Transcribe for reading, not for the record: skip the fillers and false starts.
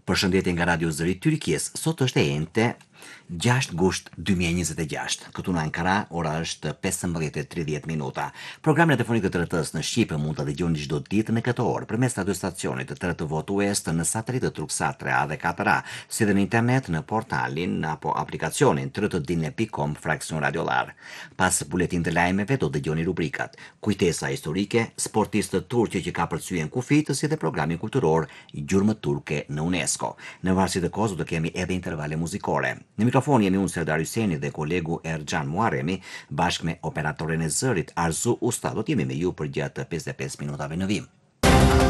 Përshëndetje nga Radio Zëri Tyrkis. Sot është e ente 6 gusht 2026. Këtu në Ankara ora është 15:30 minuta. Programin telefonik të TRT-s në Shqip mund ta dëgjoni çdo ditë në këtë orë përmes radiostacionit të TRT Votë West në satelitë Turksat 3A dhe 4A, si dhe në internet në portalin apo aplikacionin trtdine.com fraksion radiolar. Pas buletin të lajmeve do dëgjoni rubrikat: Kujtesa historike, sportistët turqë që ka përcyen kufit, si dhe programin kulturor Gjurmët turke në UNESCO. Në varësi të kohës do kemi edhe intervale muzikore. Në mikrofon jemi unë Serdar Hyseni dhe kolegu Erxhan Muharremi, bashkë me operatorin e zërit Arzu Usta. Do të jemi me ju për gjatë 55 minutave në vim.